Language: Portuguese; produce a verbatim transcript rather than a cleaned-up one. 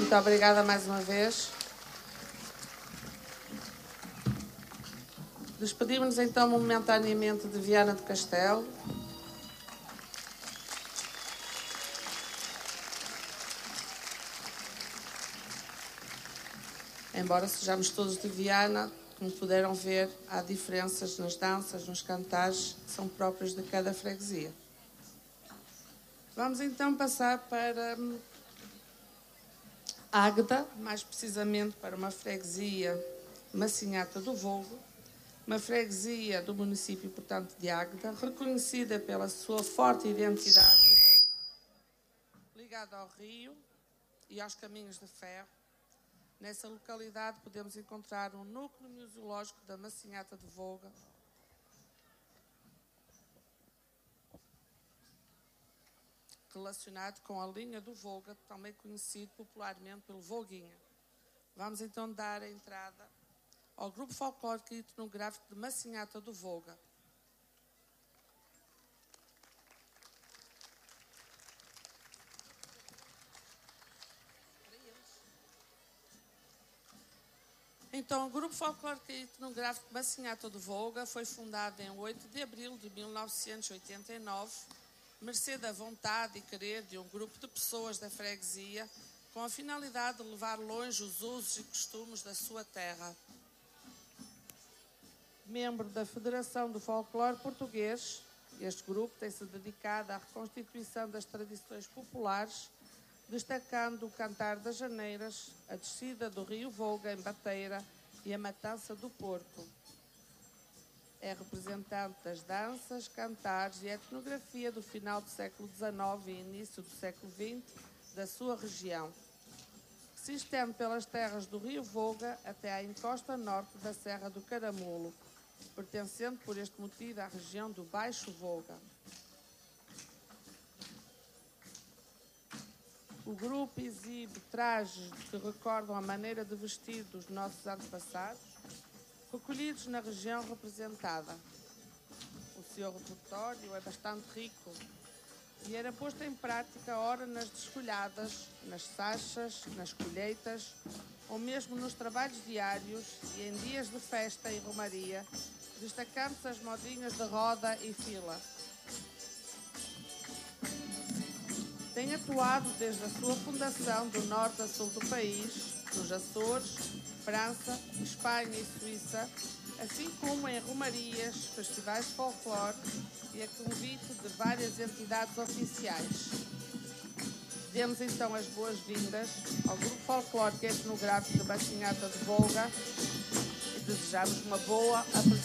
Muito obrigada mais uma vez. Despedimos-nos então momentaneamente de Viana do Castelo. Embora sejamos todos de Viana, como puderam ver, há diferenças nas danças, nos cantares, que são próprios de cada freguesia. Vamos então passar para Águeda, mais precisamente para uma freguesia, Massinhata do Volgo, uma freguesia do município, portanto, de Águeda, reconhecida pela sua forte identidade ligada ao rio e aos caminhos de ferro. Nessa localidade podemos encontrar um núcleo museológico da Massinhata do Volgo, relacionado com a linha do Volga, também conhecido popularmente pelo Volguinha. Vamos então dar a entrada ao Grupo Folclórico e Etnográfico de Massinhata do Volga. Então, o Grupo Folclórico e Etnográfico de Massinhata do Volga foi fundado em oito de abril de mil novecentos e oitenta e nove, mercê da vontade e querer de um grupo de pessoas da freguesia, com a finalidade de levar longe os usos e costumes da sua terra. Membro da Federação do Folclore Português, este grupo tem-se dedicado à reconstituição das tradições populares, destacando o cantar das janeiras, a descida do rio Volga em Bateira e a matança do porco. É representante das danças, cantares e etnografia do final do século dezenove e início do século vinte da sua região, que se estende pelas terras do rio Volga até à encosta norte da Serra do Caramulo, pertencendo por este motivo à região do Baixo Volga. O grupo exibe trajes que recordam a maneira de vestir dos nossos antepassados, recolhidos na região representada. O seu repertório é bastante rico e era posto em prática ora nas desfolhadas, nas sachas, nas colheitas ou mesmo nos trabalhos diários e em dias de festa e romaria, destacando-se as modinhas de roda e fila. Tem atuado desde a sua fundação do norte a sul do país, nos Açores, França, Espanha e Suíça, assim como em romarias, festivais de folclore e a convite de várias entidades oficiais. Demos então as boas-vindas ao Grupo Folclórico e Etnográfico de Massinhata do Volga e desejamos uma boa apresentação.